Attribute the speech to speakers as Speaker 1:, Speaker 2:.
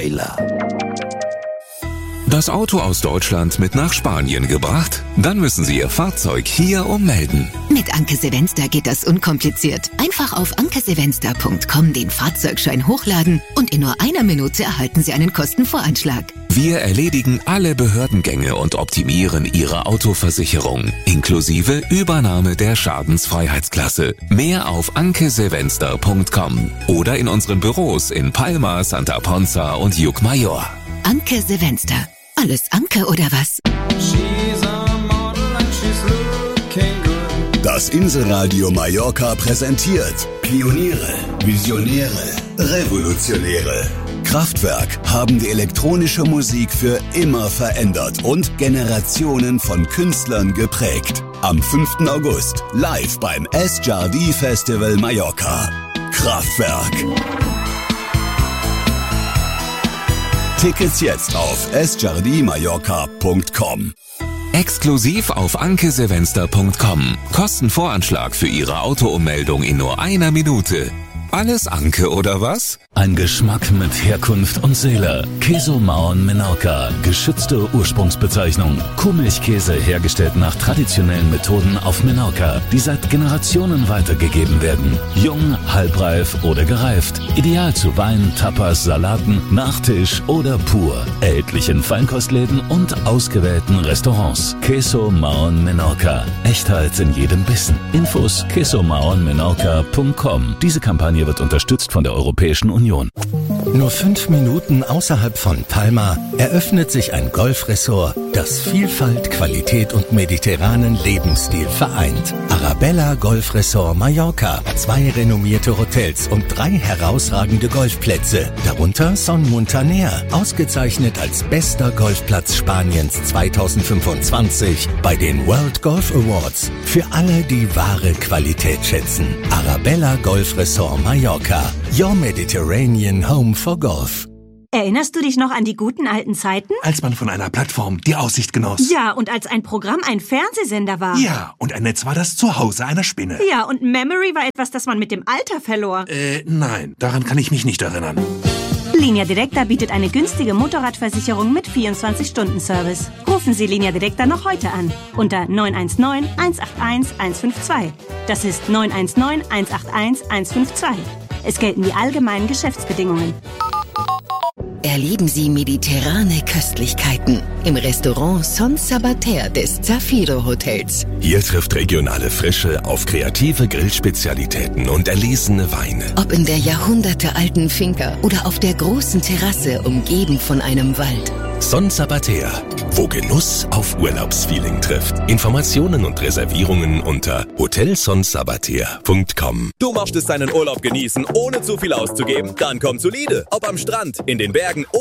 Speaker 1: Weiler.
Speaker 2: Das Auto aus Deutschland mit nach Spanien gebracht? Dann müssen Sie Ihr Fahrzeug hier ummelden.
Speaker 3: Mit Anke Sevenster geht das unkompliziert. Einfach auf ankesevenster.com den Fahrzeugschein hochladen und in nur einer Minute erhalten Sie einen Kostenvoranschlag.
Speaker 2: Wir erledigen alle Behördengänge und optimieren Ihre Autoversicherung, inklusive Übernahme der Schadensfreiheitsklasse. Mehr auf ankesevenster.com oder in unseren Büros in Palma, Santa Ponza und Llucmajor.
Speaker 3: Anke Sevenster. Alles Anke oder was?
Speaker 1: Das Inselradio Mallorca präsentiert Pioniere, Visionäre, Revolutionäre. Kraftwerk haben die elektronische Musik für immer verändert und Generationen von Künstlern geprägt. Am 5. August live beim Es Jardí Festival Mallorca. Kraftwerk. Tickets jetzt auf esjardimallorca.com.
Speaker 2: Exklusiv auf ankesevenster.com. Kostenvoranschlag für Ihre Autoummeldung in nur einer Minute. Alles Anke oder was?
Speaker 4: Ein Geschmack mit Herkunft und Seele. Queso Mauern Menorca, geschützte Ursprungsbezeichnung. Kuhmilchkäse hergestellt nach traditionellen Methoden auf Menorca, die seit Generationen weitergegeben werden. Jung, halbreif oder gereift. Ideal zu Wein, Tapas, Salaten, Nachtisch oder pur. Erhältlich in Feinkostläden und ausgewählten Restaurants. Queso Mauern Menorca. Echtheit in jedem Bissen. Infos quesomauernmenorca.com. Diese Kampagne wird unterstützt von der Europäischen Union.
Speaker 5: Nur 5 Minuten außerhalb von Palma eröffnet sich ein Golfresort, das Vielfalt, Qualität und mediterranen Lebensstil vereint. Arabella Golf Resort Mallorca. 2 renommierte Hotels und 3 herausragende Golfplätze. Darunter Son Muntaner, ausgezeichnet als bester Golfplatz Spaniens 2025 bei den World Golf Awards. Für alle, die wahre Qualität schätzen. Arabella Golf Resort Mallorca. Your Mediterranean Home for Golf.
Speaker 6: Erinnerst du dich noch an die guten alten Zeiten?
Speaker 7: Als man von einer Plattform die Aussicht genoss.
Speaker 6: Ja, und als ein Programm ein Fernsehsender war.
Speaker 7: Ja, und ein Netz war das Zuhause einer Spinne.
Speaker 6: Ja, und Memory war etwas, das man mit dem Alter verlor.
Speaker 7: Nein, daran kann ich mich nicht erinnern.
Speaker 6: Linea Directa bietet eine günstige Motorradversicherung mit 24-Stunden-Service. Rufen Sie Linea Directa noch heute an. Unter 919 181 152. Das ist 919 181 152. Es gelten die allgemeinen Geschäftsbedingungen.
Speaker 3: Erleben Sie mediterrane Köstlichkeiten im Restaurant Son Sabater des Zafiro Hotels.
Speaker 8: Hier trifft regionale Frische auf kreative Grillspezialitäten und erlesene Weine.
Speaker 3: Ob in der jahrhundertealten Finca oder auf der großen Terrasse umgeben von einem Wald.
Speaker 8: Son Sabater, wo Genuss auf Urlaubsfeeling trifft. Informationen und Reservierungen unter hotelsonsabater.com.
Speaker 9: Du möchtest deinen Urlaub genießen, ohne zu viel auszugeben? Dann komm zu Lide. Ob am Strand, in den Bergen